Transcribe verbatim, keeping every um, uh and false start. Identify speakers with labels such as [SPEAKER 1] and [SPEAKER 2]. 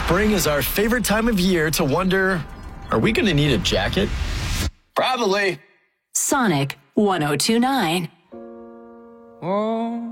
[SPEAKER 1] Spring is our favorite time of year to wonder, are we going to need a jacket? Probably.
[SPEAKER 2] Sonic one oh two point nine.
[SPEAKER 3] Oh.